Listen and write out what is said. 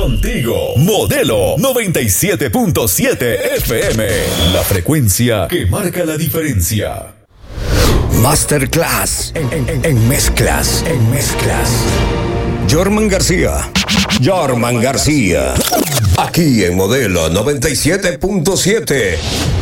Contigo, Modelo 97.7 FM. La frecuencia que marca la diferencia. Masterclass en mezclas. Jorman García. Aquí en Modelo 97.7.